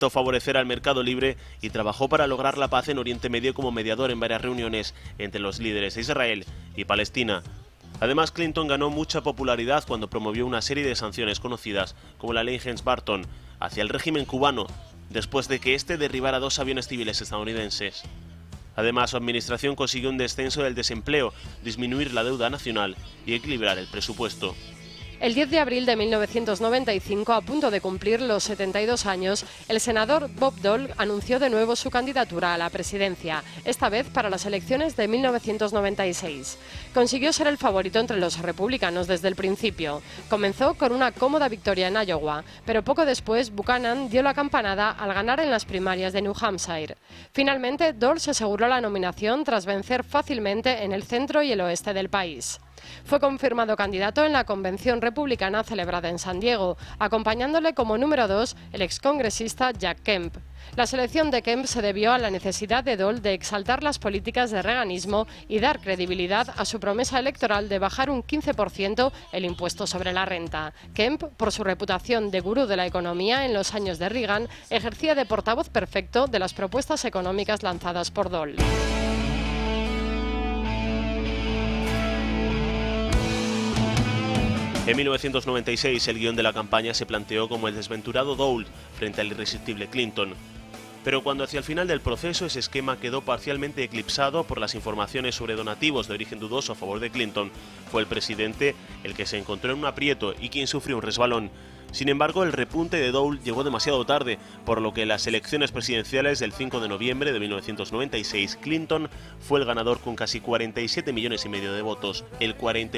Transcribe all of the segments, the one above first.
favorecer al mercado libre y trabajó para lograr la paz en Oriente Medio como mediador en varias reuniones entre los líderes de Israel y Palestina. Además, Clinton ganó mucha popularidad cuando promovió una serie de sanciones conocidas como la ley Helms-Burton hacia el régimen cubano, después de que este derribara 2 aviones civiles estadounidenses. Además, su administración consiguió un descenso del desempleo, disminuir la deuda nacional y equilibrar el presupuesto. El 10 de abril de 1995, a punto de cumplir los 72 años, el senador Bob Dole anunció de nuevo su candidatura a la presidencia, esta vez para las elecciones de 1996. Consiguió ser el favorito entre los republicanos desde el principio. Comenzó con una cómoda victoria en Iowa, pero poco después Buchanan dio la campanada al ganar en las primarias de New Hampshire. Finalmente, Dole se aseguró la nominación tras vencer fácilmente en el centro y el oeste del país. Fue confirmado candidato en la convención republicana celebrada en San Diego, acompañándole como número 2 el excongresista Jack Kemp. La selección de Kemp se debió a la necesidad de Dole de exaltar las políticas de reaganismo y dar credibilidad a su promesa electoral de bajar un 15% el impuesto sobre la renta. Kemp, por su reputación de gurú de la economía en los años de Reagan, ejercía de portavoz perfecto de las propuestas económicas lanzadas por Dole. En 1996, el guión de la campaña se planteó como el desventurado Dole frente al irresistible Clinton. Pero cuando hacia el final del proceso ese esquema quedó parcialmente eclipsado por las informaciones sobre donativos de origen dudoso a favor de Clinton, fue el presidente el que se encontró en un aprieto y quien sufrió un resbalón. Sin embargo, el repunte de Dole llegó demasiado tarde, por lo que en las elecciones presidenciales del 5 de noviembre de 1996, Clinton fue el ganador con casi 47,5 millones de votos, el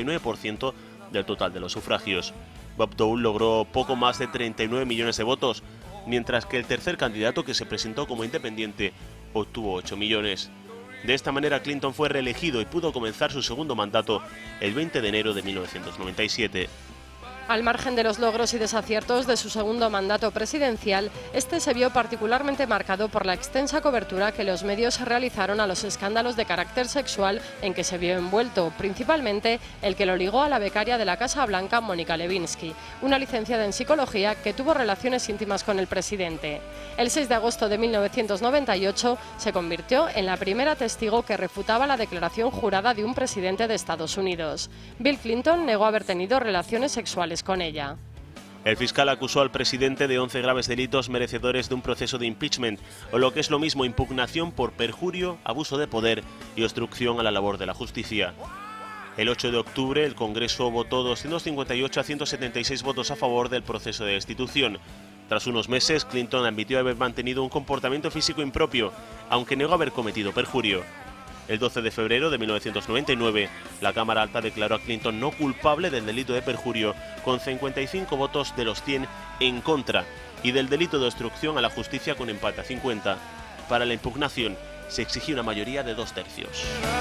49% del total de los sufragios. Bob Dole logró poco más de 39 millones de votos, mientras que el tercer candidato, que se presentó como independiente, obtuvo 8 millones. De esta manera, Clinton fue reelegido y pudo comenzar su segundo mandato el 20 de enero de 1997. Al margen de los logros y desaciertos de su segundo mandato presidencial, este se vio particularmente marcado por la extensa cobertura que los medios realizaron a los escándalos de carácter sexual en que se vio envuelto, principalmente el que lo ligó a la becaria de la Casa Blanca, Mónica Lewinsky, una licenciada en psicología que tuvo relaciones íntimas con el presidente. El 6 de agosto de 1998 se convirtió en la primera testigo que refutaba la declaración jurada de un presidente de Estados Unidos. Bill Clinton negó haber tenido relaciones sexuales con ella. El fiscal acusó al presidente de 11 graves delitos merecedores de un proceso de impeachment, o lo que es lo mismo, impugnación por perjurio, abuso de poder y obstrucción a la labor de la justicia. El 8 de octubre, el Congreso votó 258 a 176 votos a favor del proceso de destitución. Tras unos meses, Clinton admitió haber mantenido un comportamiento físico impropio, aunque negó haber cometido perjurio. El 12 de febrero de 1999, la Cámara Alta declaró a Clinton no culpable del delito de perjurio, con 55 votos de los 100 en contra, y del delito de obstrucción a la justicia con empate a 50. Para la impugnación se exigía una mayoría de 2/3.